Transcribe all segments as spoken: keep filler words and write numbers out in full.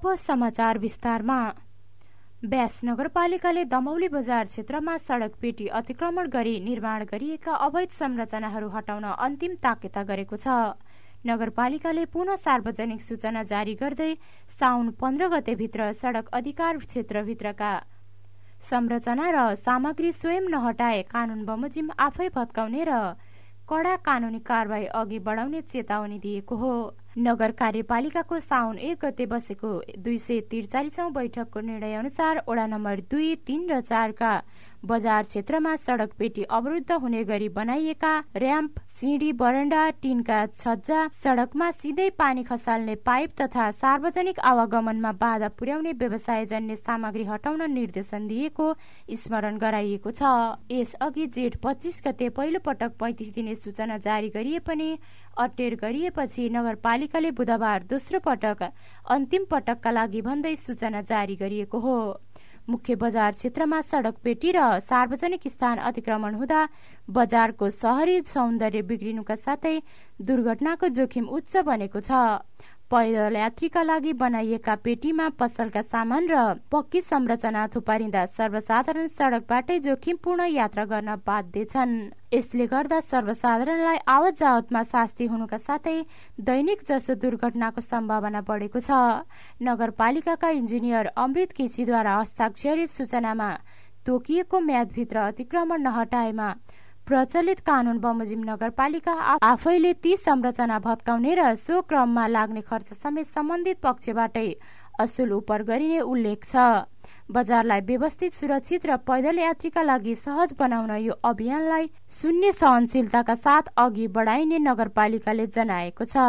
अब समाचार विस्तारमा। ब्यास नगरपालिकाले दमौली बजार क्षेत्रमा सडक पेटी अतिक्रमण गरी निर्माण गरिएका अवैध संरचनाहरू हटाउन अन्तिम ताकेता गरेको छ। नगरपालिकाले पुनः सार्वजनिक सूचना जारी गर्दै साउन पन्ध्र गतेभित्र सडक अधिकार क्षेत्रभित्रका संरचना र सामग्री स्वयं नहटाए कानून बमोजिम आफै भत्काउने र कडा कानूनी कारबाही अघि बढाउने चेतावनी दिएको हो। नगर कार्यपालिकाको साउन एक गते बसेको दुई सय त्रिचालिसौं बैठकको निर्णय अनुसार वडा नम्बर दुई तीन र चारका बजार क्षेत्रमा सडक पेटी अवरुद्ध हुने गरी बनाइएका र्याम्प, सिँढी, बरण्डा, टिनका छज्जा, सडकमा सिधै पानी खसाल्ने पाइप तथा सार्वजनिक आवागमनमा बाधा पुर्याउने व्यवसायजन्य सामग्री हटाउन निर्देशन दिएको स्मरण गराइएको छ। यसअघि जेठ पच्चीस गते पहिलो पटक पैंतिस दिने सूचना जारी गरिए पनि अटेर गरिएपछि नगरपालिकाले बुधबार दोस्रो पटक अन्तिम पटकका लागि भन्दै सूचना जारी गरिएको हो। मुख्य बजार क्षेत्रमा सडक पेटी र सार्वजनिक स्थान अतिक्रमण हुँदा बजारको शहरी सौन्दर्य बिग्रिनुका साथै दुर्घटनाको जोखिम उच्च बनेको छ। पैदल यात्रीका लागि बनाइएका पेटीमा पसलका सामान र पक्की संरचना थुपारिँदा सर्वसाधारण सडकबाटै जोखिमपूर्ण यात्रा गर्न बाध्य छन्। यसले गर्दा सर्वसाधारणलाई आवत जावतमा शास्ति हुनुका साथै दैनिक जसो दुर्घटनाको सम्भावना बढेको छ। नगरपालिकाका इन्जिनियर अमृत केसीद्वारा हस्ताक्षरित सूचनामा तोकिएको म्यादभित्र अतिक्रमण नहटाएमा प्रचलित कानून बमोजिम नगरपालिका आफैले ती संरचना भत्काउने र सो क्रममा लाग्ने खर्च समेत सम्बन्धित पक्षबाटै असुल उपर गरिने उल्लेख छ। बजारलाई व्यवस्थित, सुरक्षित र पैदल यात्रीका लागि सहज बनाउन यो अभियानलाई शून्य सहनशीलताका साथ अघि बढाइने नगरपालिकाले जनाएको छ।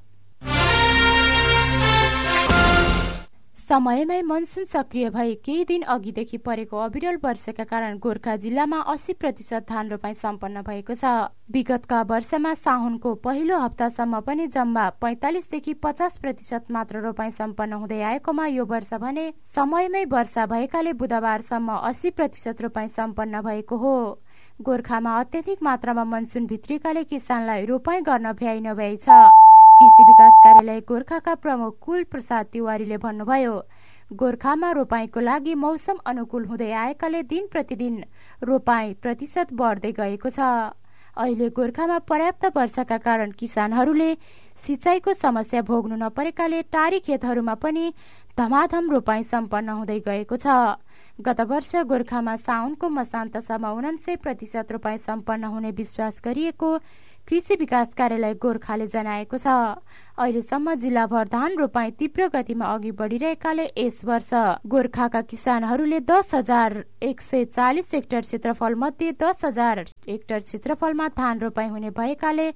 समयमै मनसुन सक्रिय भई केही दिन अघिदेखि परेको अविरल वर्षाका कारण गोर्खा जिल्लामा अस्सी प्रतिशत धान रोपाई सम्पन्न भएको छ। विगतका वर्षमा साउनको पहिलो हप्तासम्म पनि जम्मा पैंतालिसदेखि पचास प्रतिशत मात्र रोपाई सम्पन्न हुँदै आएकोमा यो वर्ष भने समयमै वर्षा भएकाले बुधबारसम्म अस्सी प्रतिशत रोपाई सम्पन्न भएको हो। गोर्खामा अत्यधिक मात्रामा मनसुन भित्रिएकाले किसानलाई रोपाई गर्न भ्याइ नभ्याइ छ। कृषि विकास कार्यालय गोर्खाका प्रमुख कुल प्रसाद तिवारीले भन्नुभयो, गोर्खामा रोपाईको लागि मौसम अनुकूल हुँदै आएकाले दिन प्रतिदिन रोपाई प्रतिशत बढ्दै गएको छ। अहिले गोर्खामा पर्याप्त वर्षाका कारण किसानहरूले सिंचाइको समस्या भोग्नु नपरेकाले टारी खेतहरूमा पनि धमाधम रोपाई सम्पन्न हुँदै गएको छ। गत वर्ष गोर्खामा साउनको मसान्तसम्म उनान्सय प्रतिशत रोपाई सम्पन्न हुने विश्वास गरिएको कृषि विकास कार्यालय गोर्खाले जनाएको छ। अहिलेसम्म जिल्लाभर धान रोपाई तीव्र गतिमा अघि बढिरहेकाले यस वर्ष गोर्खाका किसानहरूले दस हजार एक सय चालिस हेक्टर क्षेत्रफल मध्ये दस हजार हेक्टर क्षेत्रफलमा धान रोपाई हुने भएकाले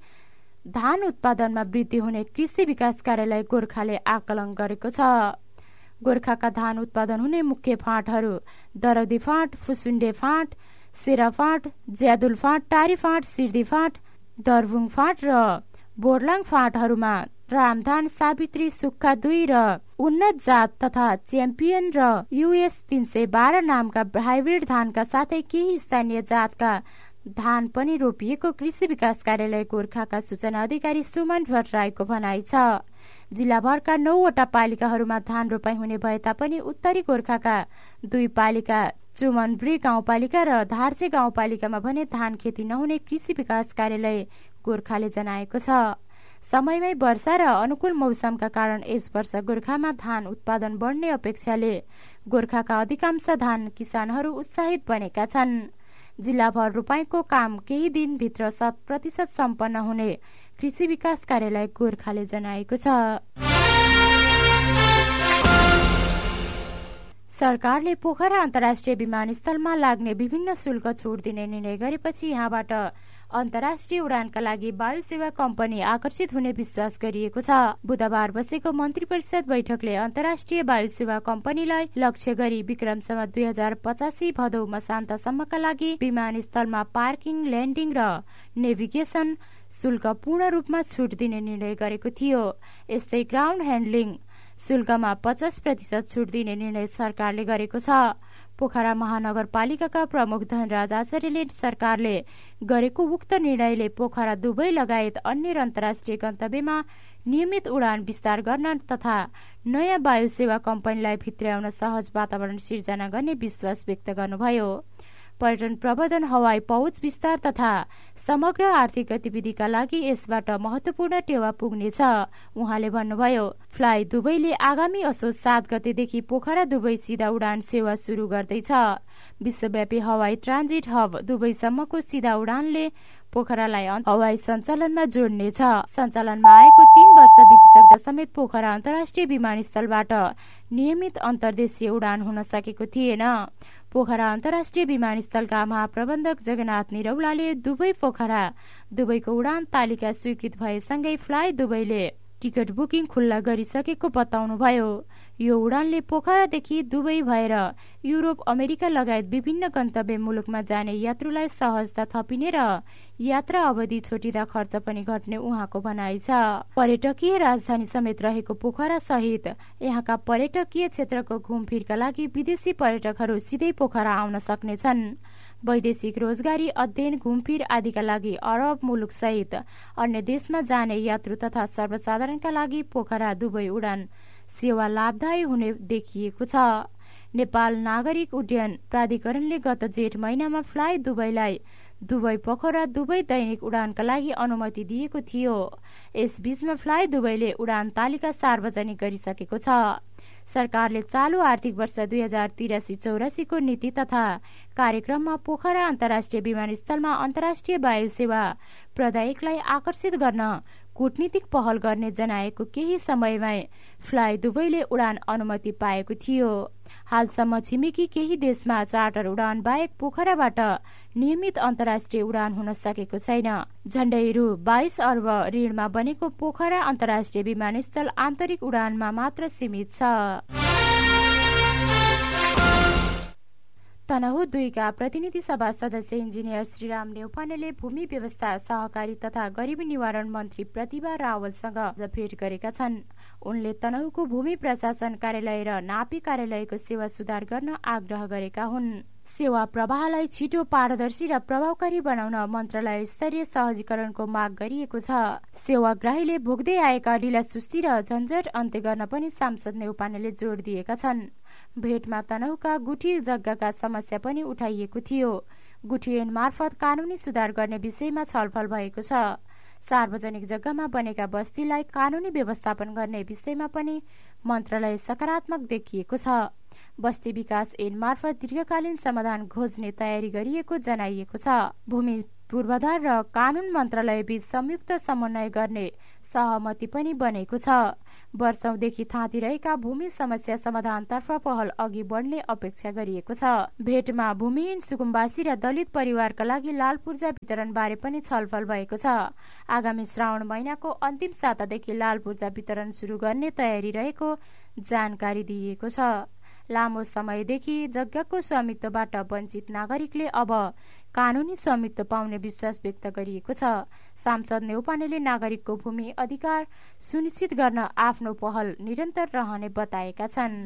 धान उत्पादनमा वृद्धि हुने कृषि विकास कार्यालय गोर्खाले आकलन गरेको छ। गोर्खाका धान उत्पादन हुने मुख्य फाँटहरू दरौदी फाँट, फुसुन्डे फाँट, सेरा फाँट, ज्यादुल फाँट, टारी फाँट, सिर्दी फाँट, दरबुङ फाँट र बोर्लाङ फाँटहरूमा रामधान, सावित्री, सुक्खा दुई र उन्नत जात तथा च्याम्पियन र युएस तीन सय बाह्र नामका हाइब्रिड धानका साथै केही स्थानीय जातका धान पनि रोपिएको कृषि विकास कार्यालय गोर्खाका सूचना अधिकारी सुमन भट्टराईको भनाइ छ। जिल्लाभरका नौवटा पालिकाहरूमा धान रोपाई हुने भए तापनि उत्तरी गोर्खाका दुई पालिका चुमनब्री गाउँपालिका र धार्चे गाउँपालिकामा भने धान खेती नहुने कृषि विकास कार्यालय गोर्खाले जनाएको छ। समयमै वर्षा र अनुकूल मौसमका कारण यस वर्ष गोर्खामा धान उत्पादन बढ्ने अपेक्षाले गोर्खाका अधिकांश धान किसानहरू उत्साहित बनेका छन्। जिल्लाभर रोपाईको काम केही दिनभित्र शत प्रतिशत सम्पन्न हुने कृषि विकास कार्यालय गोर्खाले जनाएको छ। सरकारले पोखरा अन्तर्राष्ट्रिय विमानस्थलमा लाग्ने विभिन्न शुल्क छुट दिने निर्णय गरेपछि यहाँबाट अन्तर्राष्ट्रिय उडानका लागि वायु सेवा कम्पनी आकर्षित हुने विश्वास गरिएको छ। बुधबार बसेको मन्त्री परिषद बैठकले अन्तर्राष्ट्रिय वायु सेवा कम्पनीलाई लक्ष्य गरी विक्रमसम्म दुई हजार पचासी भदौ मसान्तसम्मका लागि विमानस्थलमा पार्किङ, ल्यान्डिङ र नेभिगेसन शुल्क पूर्ण रूपमा छुट दिने निर्णय गरेको थियो। यस्तै ग्राउन्ड ह्यान्डलिङ शुल्कमा पचास प्रतिशत छुट दिने निर्णय सरकारले गरेको छ। पोखरा महानगरपालिकाका प्रमुख धनराज आचार्यले सरकारले गरेको उक्त निर्णयले पोखरा दुबई लगायत अन्य अन्तर्राष्ट्रिय गन्तव्यमा नियमित उडान विस्तार गर्न तथा नयाँ वायु सेवा कम्पनीलाई भित्र्याउन सहज वातावरण सिर्जना गर्ने विश्वास व्यक्त गर्नुभयो। पर्यटन प्रवर्धन, हवाई पहुँच विस्तार तथा समग्र आर्थिक गतिविधिका लागि यसबाट महत्वपूर्ण टेवा पुग्नेछ उहाँले भन्नुभयो। फ्लाइ दुबईले आगामी असोज सात गतेदेखि पोखरा दुबई सिधा उडान सेवा सुरु गर्दैछ। विश्वव्यापी हवाई ट्रान्जिट हब दुबईसम्मको सिधा उडानले पोखरालाई हवाई सञ्चालनमा जोड्नेछ। सञ्चालनमा आएको तीन वर्ष बितिसक्दा समेत पोखरा अन्तर्राष्ट्रिय विमानस्थलबाट नियमित अन्तर्देशीय उडान हुन सकेको थिएन। पोखरा अन्तर्राष्ट्रिय विमानस्थलका महाप्रबन्धक जगन्नाथ निरौलाले दुबई पोखरा दुबईको उडान तालिका स्वीकृत भएसँगै फ्लाइ दुबईले टिकट बुकिङ खुल्ला गरिसकेको बताउनुभयो। यो उडानले पोखरादेखि दुबई भएर युरोप, अमेरिका लगायत विभिन्न गन्तव्य मुलुकमा जाने यात्रुलाई सहजता थपिने र यात्रा अवधि छोटिँदा खर्च पनि घट्ने उहाँको भनाइ छ। पर्यटकीय राजधानी समेत रहेको पोखरा सहित यहाँका पर्यटकीय क्षेत्रको घुमफिरका लागि विदेशी पर्यटकहरू सिधै पोखरा आउन सक्नेछन्। वैदेशिक रोजगारी, अध्ययन, घुमफिर आदिका लागि अरब मुलुक सहित अन्य देशमा जाने यात्रु तथा सर्वसाधारणका लागि पोखरा दुबई उडान सेवा लाभदायी हुने देखिएको छ। नेपाल नागरिक उड्डयन प्राधिकरणले गत जेठ महिनामा फ्लाइ दुबईलाई दुबई पोखरा दुबई दैनिक उडानका लागि अनुमति दिएको थियो। यसबीचमा फ्लाइ दुबईले उडान तालिका सार्वजनिक गरिसकेको छ। सरकारले चालू आर्थिक वर्ष दुई हजार तिरासी चौरासी को नीति तथा कार्यक्रममा पोखरा अन्तर्राष्ट्रिय विमानस्थलमा अन्तर्राष्ट्रिय वायु सेवा प्रदायकलाई आकर्षित गर्न कूटनीतिक पहल गर्ने जनाएको केही समयमै फ्लाइ दुबईले उडान अनुमति पाएको थियो। हालसम्म छिमेकी केही देशमा चार्टर उडान बाहेक पोखराबाट नियमित अन्तर्राष्ट्रिय उडान हुन सकेको छैन। झण्डै रु बाइस अर्ब ऋणमा बनेको पोखरा अन्तर्राष्ट्रिय विमानस्थल आन्तरिक उडानमा मात्र सीमित छ। तनहुँ दुईका प्रतिनिधि सभा सदस्य इन्जिनियर श्रीराम नेउपानेले भूमि व्यवस्था, सहकारी तथा गरिबी निवारण मन्त्री प्रतिभा रावलसँग भेट गरेका छन्। उनले तनहुँको भूमि प्रशासन कार्यालय र नापी कार्यालयको सेवा सुधार गर्न आग्रह गरेका हुन्। सेवा प्रवाहलाई छिटो, पारदर्शी र प्रभावकारी बनाउन मन्त्रालय स्तरीय सहजीकरणको माग गरिएको छ। सेवाग्राहीले भोग्दै आएका ढिला सुस्ती र झन्झट अन्त्य गर्न पनि सांसद नेउपानेले जोड दिएका छन्। भेटमा तनहुँका गुठी जग्गाका समस्या पनि उठाइएको थियो। गुठी ऐन मार्फत कानूनी सुधार गर्ने विषयमा छलफल भएको छ। सार्वजनिक जग्गामा बनेका बस्तीलाई कानूनी व्यवस्थापन गर्ने विषयमा पनि मन्त्रालय सकारात्मक देखिएको छ। बस्ती विकास ऐन मार्फत दीर्घकालीन समाधान खोज्ने तयारी गरिएको जनाइएको छ। भूमि पूर्वाधार र कानून मन्त्रालय बीच संयुक्त समन्वय गर्ने सहमति पनि बनेको छ। वर्षौंदेखि थाँतिरहेका भूमि समस्या समाधानतर्फ पहल अघि बढ्ने अपेक्षा गरिएको छ। भेटमा भूमिहीन सुकुम्बासी र दलित परिवारका लागि लाल पूर्जा वितरण बारे पनि छलफल भएको छ। आगामी श्रावण महिनाको अन्तिम सातादेखि लाल पूर्जा वितरण सुरु गर्ने तयारी रहेको जानकारी दिइएको छ। लामो समयदेखि जग्गाको स्वामित्वबाट वञ्चित नागरिकले अब कानूनी स्वामित्व पाउने विश्वास व्यक्त गरिएको छ। सांसद नेउपानेले नागरिकको भूमि अधिकार सुनिश्चित गर्न आफ्नो पहल निरन्तर रहने बताएका छन्।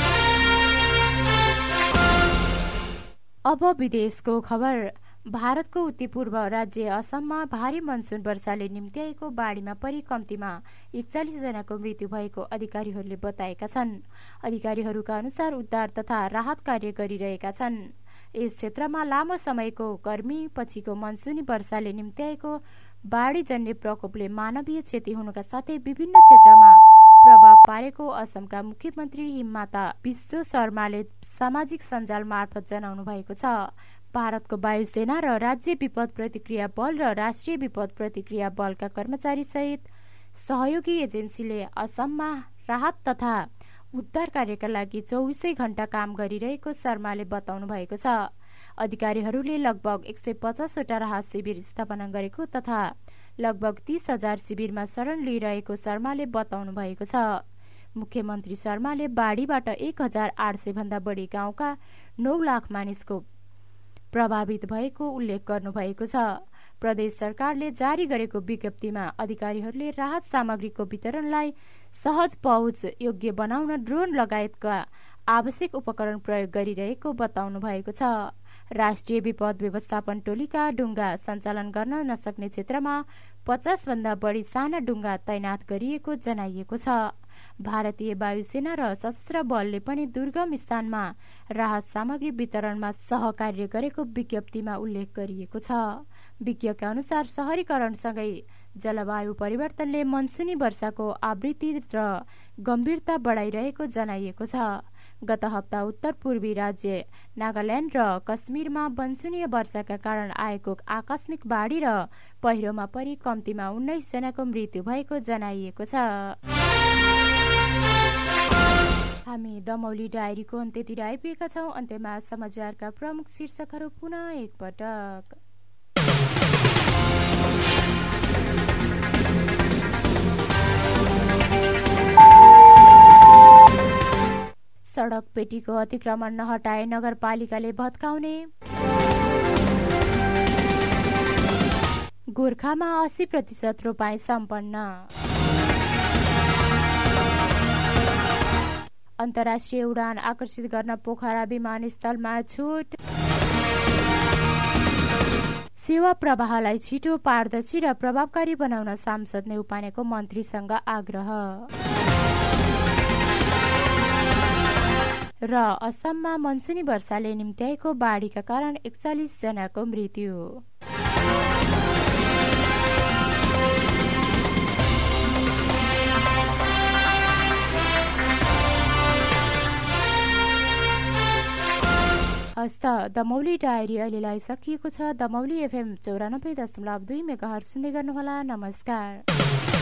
अब विदेशको खबर। भारतको उत्तरपूर्व राज्य असममा भारी मनसुन वर्षाले निम्त्याएको बाढीमा परि कम्तीमा एकचालिस जनाको मृत्यु भएको अधिकारीहरूले बताएका छन्। अधिकारीहरूका अनुसार उद्धार तथा राहत कार्य गरिरहेका छन्। यस क्षेत्रमा लामो समयको गर्मी पछिको मनसुनी वर्षाले निम्त्याएको बाढीजन्य प्रकोपले मानवीय क्षति हुनुका साथै विभिन्न क्षेत्रमा प्रभाव पारेको असमका मुख्यमन्त्री हिममाता विश्व शर्माले सामाजिक सञ्जाल मार्फत जनाउनु भएको छ। भारतको वायुसेना र राज्य विपद प्रतिक्रिया बल र राष्ट्रिय विपद प्रतिक्रिया बलका कर्मचारी सहित सहयोगी एजेन्सीले असममा राहत तथा उद्धार कार्यका लागि चौबिसै घण्टा काम गरिरहेको शर्माले बताउनु भएको छ। अधिकारीहरूले लगभग एक सय पचासवटा राहत शिविर स्थापना गरेको तथा लगभग तीस हजार शिविरमा शरण लिइरहेको शर्माले बताउनु भएको छ। मुख्यमन्त्री शर्माले बाढीबाट एक हजार आठ सय भन्दा बढी गाउँका नौ लाख मानिसको प्रभावित भएको उल्लेख गर्नुभएको छ। प्रदेश सरकारले जारी गरेको विज्ञप्तिमा अधिकारीहरूले राहत सामग्रीको वितरणलाई सहज पहुँच योग्य बनाउन ड्रोन लगायतका आवश्यक उपकरण प्रयोग गरिरहेको बताउनु भएको छ। राष्ट्रिय विपद व्यवस्थापन टोलीका डुङ्गा सञ्चालन गर्न नसक्ने क्षेत्रमा पचास भन्दा बढी साना डुङ्गा तैनात गरिएको जनाइएको छ। भारतीय वायुसेना र सशस्त्र बलले पनि दुर्गम स्थानमा राहत सामग्री वितरणमा सहकार्य गरेको विज्ञप्तिमा उल्लेख गरिएको छ। विज्ञका अनुसार शहरीकरणसँगै जलवायु परिवर्तनले मनसुनी वर्षाको आवृत्ति र गम्भीरता बढाइरहेको जनाइएको छ। गत हप्ता उत्तर पूर्वी राज्य नागाल्यान्ड र कश्मीरमा मनसुनी वर्षाका कारण आएको आकस्मिक बाढी र पहिरोमा परि कम्तीमा उन्नाइस जनाको मृत्यु भएको जनाइएको छ। हामी दमौली डायरीको अन्त्यतिर आइपुगेका छौं। अन्त्यमा समाचारका प्रमुख शीर्षकहरू पुनः एकपटक। सडक पेटीको अतिक्रमण नहटाए नगरपालिकाले भत्काउने। गोर्खामा अस्सी प्रतिशत रोपाई सम्पन्न। अन्तर्राष्ट्रिय उडान आकर्षित गर्न पोखरा विमानस्थलमा छुट। सेवा प्रवाहलाई छिटो, पारदर्शी र प्रभावकारी बनाउन सांसद नेउपानेको मन्त्रीसँग आग्रह। र असममा मनसुनी वर्षाले निम्त्याएको बाढीका कारण एकचालिस जनाको मृत्यु। हस्त दमौली डायरी अहिलेलाई सकिएको छ। दमौली एफएम चौरानब्बे दशमलव दुई मेगाहर्ज सुन्दै गर्नुहोला। नमस्कार।